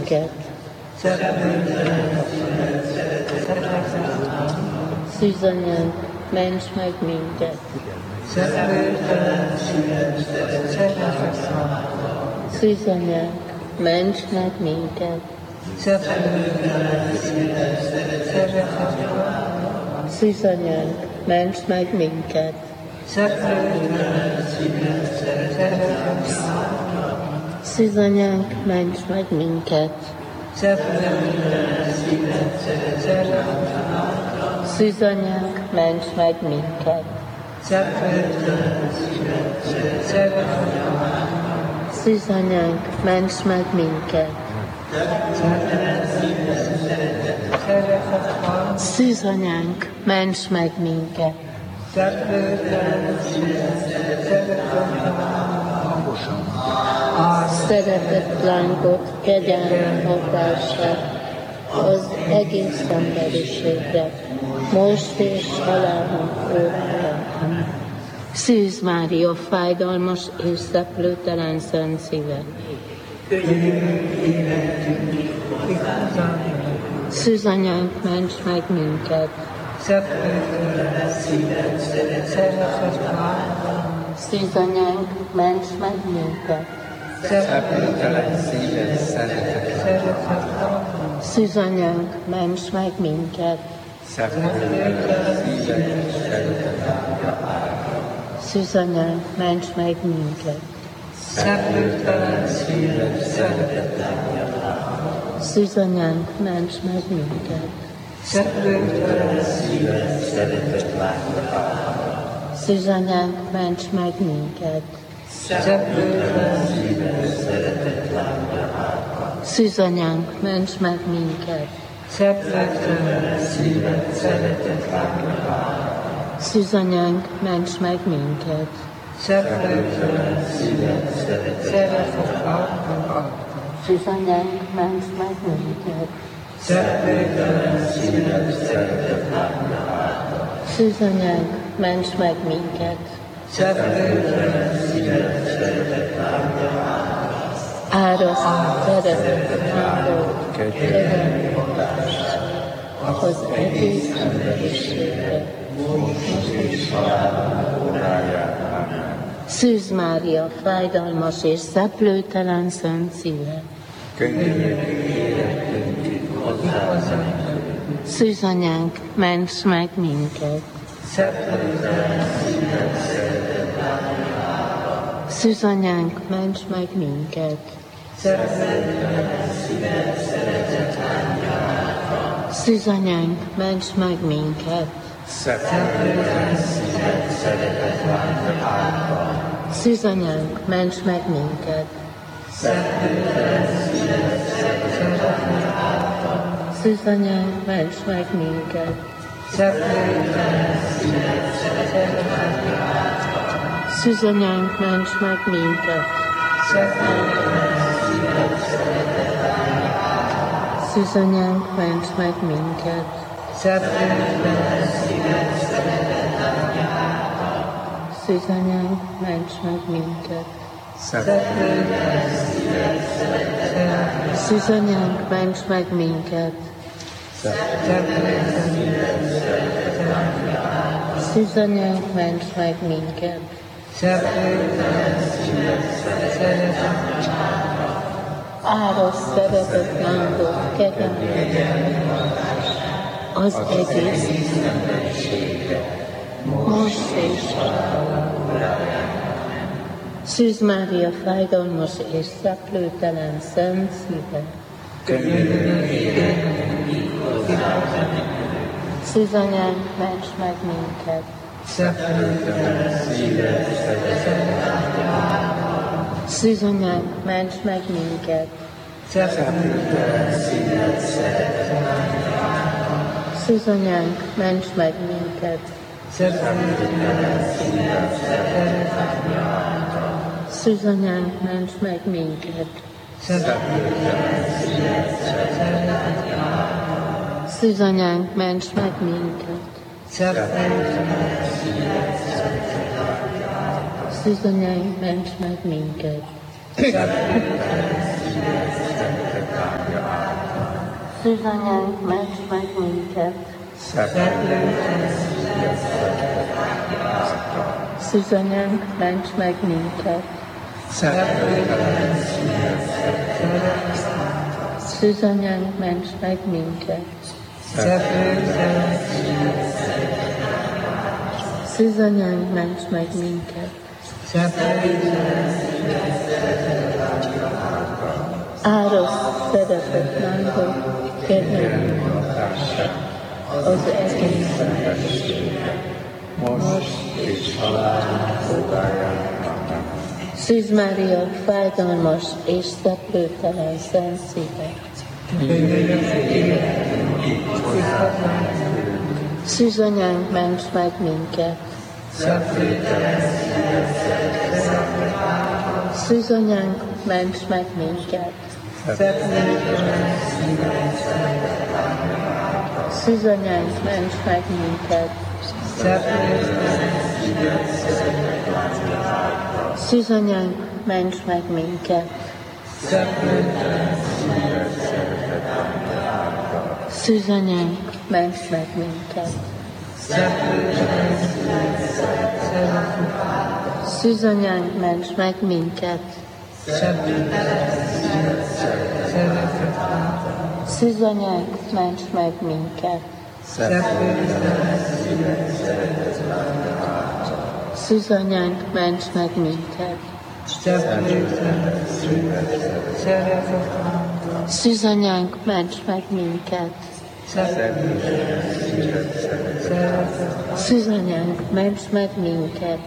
minket. Szűzanyánk, ments meg minket. Szűzanyánk, ments meg minket. Szűzanyánk, ments meg minket. Szűzanyánk, ments meg minket. Szűzanyánk, ments meg minket. Szűzanyánk, ments meg minket. Szűzanyánk, ments meg minket. Szeretett lángot, kegyelem hatását az egész emberiségre, most és halálunk órájában. Szűz Mária, fájdalmas és szeplőtelen szent szíve. Szűzanyánk, ments meg minket. Szűzanyánk, ments meg minket. Szűzanyánk, ments meg minket. Szűzanyánk, ments meg minket. Szűzanyánk, ments meg minket. Szűzanyánk, ments meg minket. Szűzanyánk, ments meg minket. Szűzanyánk, ments meg minket. Szűzanyánk, ments meg minket. Szűzanyánk, ments meg minket. Áraszt, szeretett lángot, kegyelem az egész emberiségre, most és halálunk órájában. Szűz Mária, fájdalmas és szeplőtelen szent szíve. Szűzanyánk, ments meg minket. Szűzanyánk, ments meg minket. Szűzanyánk, ments meg minket. Szűzanyánk, ments meg minket. Szűzanyánk, ments meg minket. Szűzanyánk, ments meg minket. Szűzanyánk, ments meg minket. Szűzanyánk, ments meg minket. Szűzanyánk, ments meg minket. Szűzanyánk, ments meg minket. Áraszt, szeretett lángot, kegyelem az egész emberiségre, most és halálunk órájában. Szűz Mária, fájdalmas és szeplőtelen szent szíve. Szűzanyánk, ments meg minket. Szűzanyánk, ments meg minket. Szűzanyánk, ments meg minket. Szűzanyánk, ments meg minket. Szűzanyánk, ments meg minket. Szűzanyánk, ments meg minket. Szűzanyánk, ments meg minket. Szűzanyánk, ments meg minket. Szűzanyánk, ments meg minket. Szűzanyánk, ments meg minket. Áros szeretett lángok, kegyelmi hatása az egész most és Szűz Mária, fájdalmas és szeplőtelen szent szíve. Szűzanyánk, ments meg minket. Szűzanyánk, ments meg minket. Szűzanyánk, ments meg minket. Szűzanyánk, ments meg minket. Szűzanyánk, ments meg minket. Szűzanyánk, ments meg minket. Szűzanyánk, ments meg minket. Szűzanyánk, ments meg minket. Szűzanyánk, ments meg minket. Szűzanyánk, ments meg minket.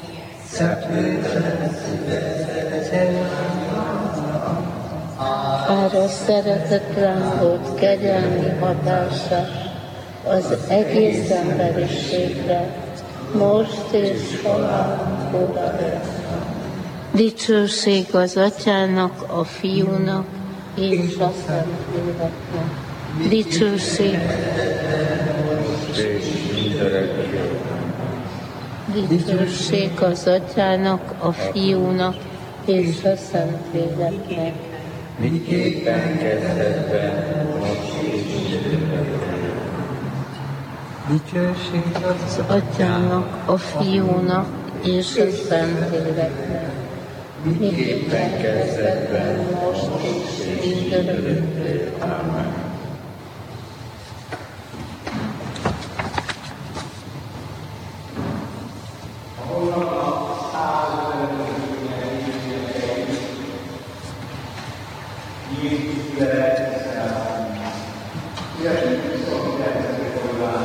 Ára szeretett rángot, kegyelmi hatása az egész emberiségre, most és halálkora. Dicsőség az Atyának, a Fiúnak és a Szentléleknek. Dicsőség. Dicsőség az Atyának, a Fiúnak és a Szentléleknek. Miképpen kezdetben, most és dicsőség az Atyának, a Fiúnak és a Szentléleknek. miképpen kezdetben, most és mindörökké. Amen. Yes.